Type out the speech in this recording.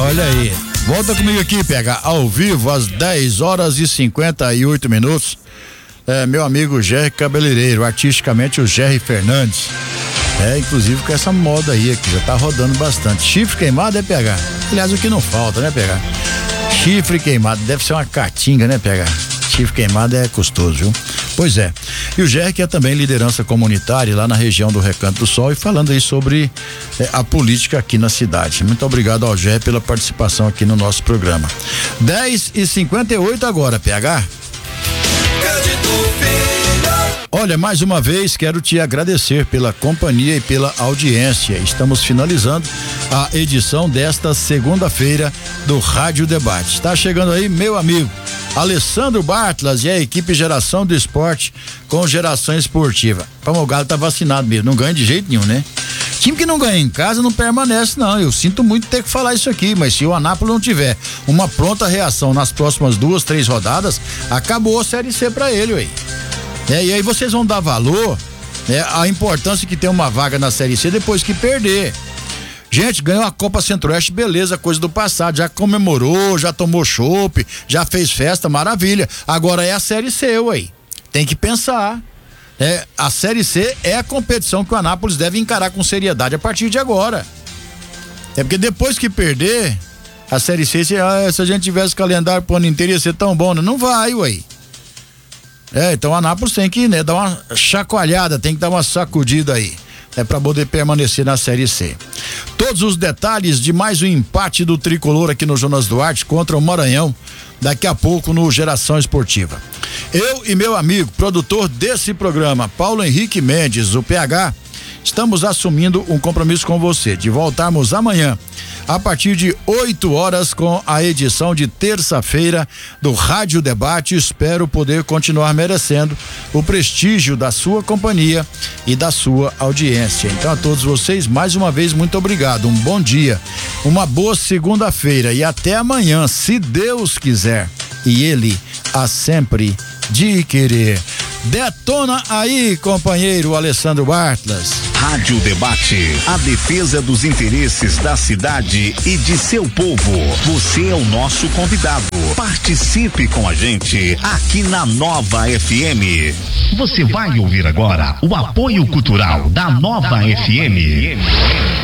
Olha aí. Volta comigo aqui, PH, ao vivo, às 10h58. Meu amigo Jerry Cabeleireiro, artisticamente o Jerry Fernandes. Inclusive com essa moda aí que já tá rodando bastante. Chifre queimado PH? Aliás, o que não falta, né, PH? Chifre queimado, deve ser uma caatinga, né, PH? Chifre queimado é custoso, viu? Pois é. E o Jerry, que é também liderança comunitária lá na região do Recanto do Sol, e falando aí sobre a política aqui na cidade. Muito obrigado ao Jerry pela participação aqui no nosso programa. 10h58 agora, PH. Olha, mais uma vez quero te agradecer pela companhia e pela audiência. Estamos finalizando a edição desta segunda-feira do Rádio Debate. Está chegando aí meu amigo Alessandro Bartlas e a equipe Geração do Esporte com Geração Esportiva. O Galo tá vacinado mesmo, não ganha de jeito nenhum, né? Time que não ganha em casa não permanece, não. Eu sinto muito ter que falar isso aqui, mas se o Anápolis não tiver uma pronta reação nas próximas 2, 3 rodadas, acabou a Série C pra ele, ué. E aí vocês vão dar valor, à importância que tem uma vaga na Série C depois que perder. Gente, ganhou a Copa Centro-Oeste, beleza, coisa do passado, já comemorou, já tomou chopp, já fez festa, maravilha. Agora é a Série C, ué. Tem que pensar. A Série C é a competição que o Anápolis deve encarar com seriedade a partir de agora. Porque depois que perder a Série C, se a gente tivesse calendário pro ano inteiro ia ser tão bom, né? Não vai, ué. Então o Anápolis tem que, dar uma chacoalhada, tem que dar uma sacudida aí, para poder permanecer na Série C. Todos os detalhes de mais um empate do Tricolor aqui no Jonas Duarte contra o Maranhão, daqui a pouco no Geração Esportiva. Eu e meu amigo, produtor desse programa, Paulo Henrique Mendes, o PH, estamos assumindo um compromisso com você de voltarmos amanhã a partir de 8h com a edição de terça-feira do Rádio Debate. Espero poder continuar merecendo o prestígio da sua companhia e da sua audiência. Então a todos vocês, mais uma vez, muito obrigado, um bom dia, uma boa segunda-feira e até amanhã, se Deus quiser, e Ele há sempre de querer. Detona aí, companheiro Alessandro Bartlas. Rádio Debate, a defesa dos interesses da cidade e de seu povo. Você é o nosso convidado. Participe com a gente aqui na Nova FM. Você vai ouvir agora o apoio cultural da Nova FM.